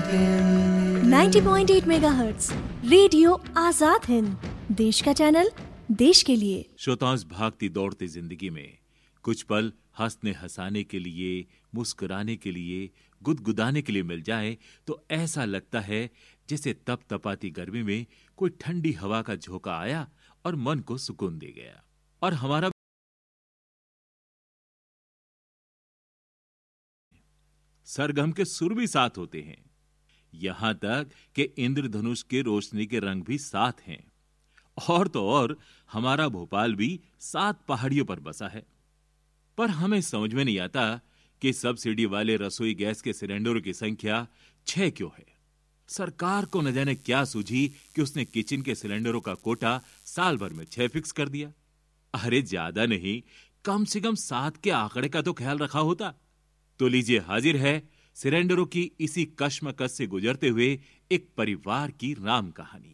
90.8 megahertz radio Azad Hind, देश का channel, देश के लिए। श्रोताओं, भागती दौड़ती जिंदगी में कुछ पल हंसने हंसाने के लिए, मुस्कुराने के लिए, गुदगुदाने के लिए मिल जाए तो ऐसा लगता है जैसे तप तपाती गर्मी में कोई ठंडी हवा का झोंका आया और मन को सुकून दे गया। और हमारा सरगम के सुर भी साथ होते हैं, यहां तक कि इंद्रधनुष के रोशनी के रंग भी साथ हैं। और तो और हमारा भोपाल भी 7 पहाड़ियों पर बसा है। पर हमें समझ में नहीं आता कि सब्सिडी वाले रसोई गैस के सिलेंडरों की संख्या 6 क्यों है। सरकार को न जाने क्या सूझी कि उसने किचन के सिलेंडरों का कोटा साल भर में 6 फिक्स कर दिया। अरे ज्यादा नहीं, कम से कम 7 के आंकड़े का तो ख्याल रखा होता। तो लीजिए, हाजिर है सिलेंडरों की इसी कश्मकश से गुजरते हुए एक परिवार की राम कहानी।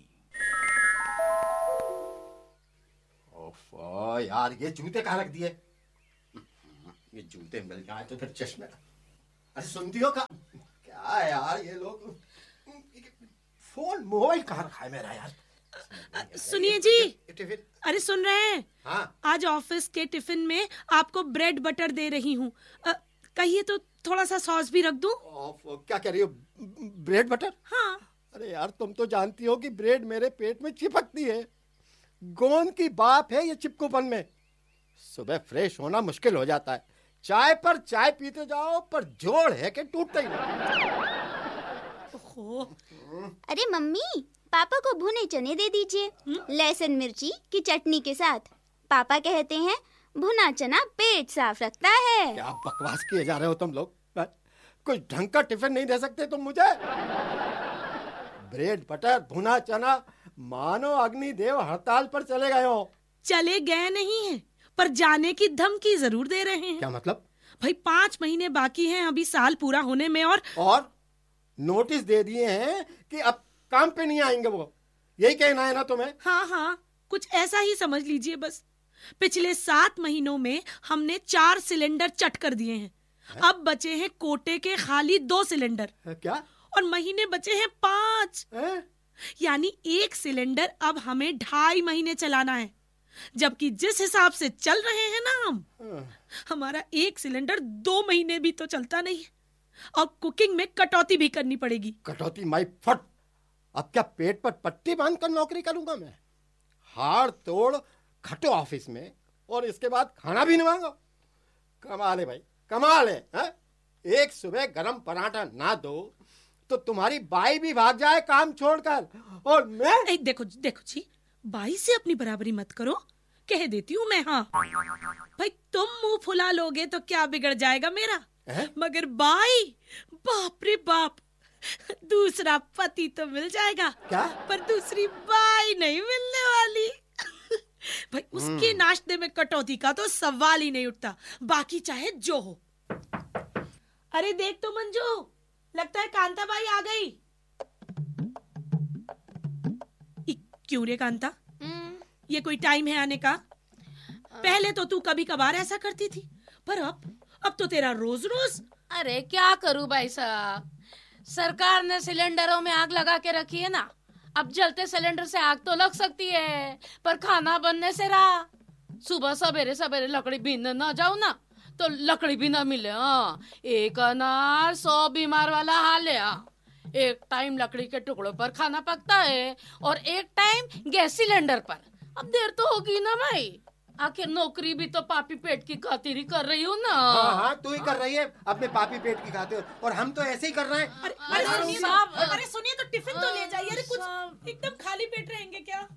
ओफो यार, ये जूते कहाँ रख दिए? ये जूते मिल जाए तो फिर चश्मे। अरे सुनती हो क्या है यार, ये लोग फोन मोबाइल कहाँ रखा है मेरा यार? सुनिए जी, टिफिन। अरे सुन रहे हैं? हाँ। आज ऑफिस के टिफिन में आपको ब्रेड बटर दे रही हूँ। कहिए तो थोड़ा सा सॉस भी रख दूं? क्या कह रही हो? Bread butter? हाँ। अरे यार, तुम तो जानती हो कि ब्रेड मेरे पेट में चिपकती है। गोंद की बाप है ये चिपकूपन में। सुबह फ्रेश होना मुश्किल हो जाता है। चाय पर चाय पीते जाओ, पर जोड़ है कि टूटता ही नहीं। अरे मम्मी, पापा को भुने चने दे दीजिए, लहसुन मिर्ची की चटनी के साथ। पापा कहते हैं भुना चना पेट साफ रखता है। क्या बकवास किए जा रहे हो तुम लोग? कुछ ढंग का टिफिन नहीं दे सकते तुम मुझे? ब्रेड बटर भुना चना, मानो अग्निदेव हड़ताल पर चले गए हो। चले गए नहीं हैं, पर जाने की धमकी जरूर दे रहे हैं। क्या मतलब? भाई 5 महीने बाकी हैं अभी साल पूरा होने में, और नोटिस दे दिए हैं कि अब काम पे नहीं आएंगे वो। यही कहना है ना तुम्हें? हाँ, कुछ ऐसा ही समझ लीजिए बस। पिछले 7 महीनों में हमने 4 सिलेंडर चट कर दिए हैं। अब बचे हैं कोटे के खाली 2 सिलेंडर। क्या? और महीने बचे हैं 5। यानी 1 सिलेंडर अब हमें 2.5 महीने चलाना है। जबकि जिस हिसाब से चल रहे हैं ना हमारा 1 सिलेंडर 2 महीने भी तो चलता नहीं है। और कुकिंग में कटौती भी करनी पड़ेगी। कटौती माई फट! अब क्या पेट पर पट्टी बांधकर नौकरी करूंगा मैं? हाड़ तोड़ खटो ऑफिस में, और इसके बाद खाना भी नहीं मांगो। कमाल है भाई, कमाल है। एक सुबह गरम पराठा ना दो तो तुम्हारी बाई भी भाग जाए काम छोड़कर, और मैं देखो जी, बाई से अपनी बराबरी मत करो, कह देती हूँ मैं। हाँ भाई, तुम मुंह फुला लोगे तो क्या बिगड़ जाएगा मेरा? मगर बाई, बाप रे बाप, दूसरा पति तो मिल जाएगा। क्या? पर दूसरी बाई नहीं मिलने वाली। भाई उसके नाश्ते में कटौती का तो सवाल ही नहीं उठता, बाकी चाहे जो हो। अरे देख तो मंजू, लगता है कांता बाई आ गई। क्यों रे कांता, ये कोई टाइम है आने का? पहले तो तू कभी कभार ऐसा करती थी, पर अब तो तेरा रोज रोज। अरे क्या करूं भाई साहब, सरकार ने सिलेंडरों में आग लगा के रखी है ना। अब जलते सिलेंडर से आग तो लग सकती है, पर खाना बनने से रहा। सुबह सवेरे सवेरे लकड़ी बीनने ना जाओ ना तो लकड़ी भी ना मिले। एक अनार 100 बीमार वाला हाल है। एक टाइम लकड़ी के टुकड़ों पर खाना पकता है और एक टाइम गैस सिलेंडर पर। अब देर तो होगी ना भाई, आखिर नौकरी भी तो पापी पेट की खातिर ही कर रही हूँ ना। हाँ, तू ही कर रही है अपने पापी पेट की खातिर, और हम तो ऐसे ही कर रहे हैं। अरे सुनिए तो टिफिन तो ले जाइए। अरे कुछ एकदम खाली पेट रहेंगे क्या?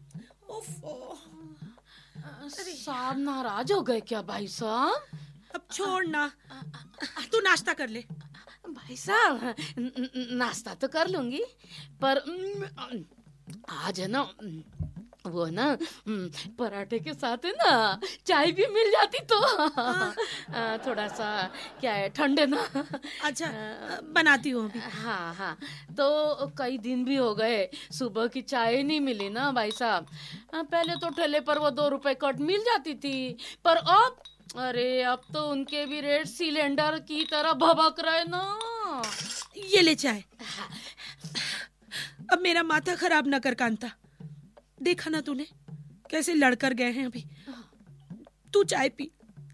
साहब नाराज हो गए क्या भाई साहब? अब छोड़ ना, तू नाश्ता कर ले। भाई साहब नाश्ता तो कर लूंगी, पर आज है ना वो ना पराठे के साथ है ना चाय भी मिल जाती तो थोड़ा सा क्या है ठंडे ना। अच्छा बनाती हूँ अभी। हाँ, तो कई दिन भी हो गए सुबह की चाय नहीं मिली ना भाई साहब। पहले तो ठेले पर वो 2 रुपए कट मिल जाती थी, पर अब तो उनके भी रेट सिलेंडर की तरह भभक रहे ना। ये ले चाय। अब मेरा माथा खराब न कर कांता। देखा ना तूने कैसे लड़कर गए हैं अभी। तू चाय पी।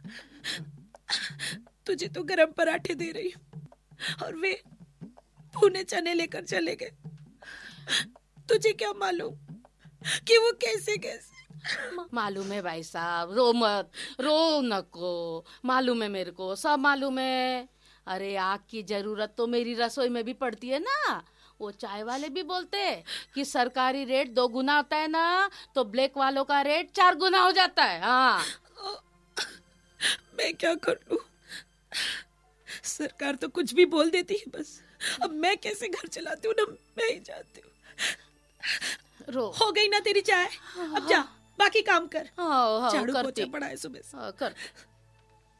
तुझे तो गरम पराठे दे रही हूँ और वे भुने चने लेकर चले गए। तुझे क्या मालूम कि वो कैसे कैसे। मालूम है भाई साहब, रो मत, रो नको। मालूम है मेरे को, सब मालूम है। अरे आग की जरूरत तो मेरी रसोई में भी पड़ती है ना। वो चाय वाले भी बोलते कि सरकारी रेट 2 गुना होता है ना, तो ब्लैक वालों का रेट 4 गुना हो जाता है। हाँ, मैं क्या कर लूं? सरकार तो कुछ भी बोल देती है बस। अब मैं कैसे घर चलाती हूँ ना, मैं ही जानती हूँ। रो। हो गई ना तेरी चाय? अब जा बाकी काम कर। हाँ, झाड़ू करती। पोछा पड़ा है सुबह से। कर।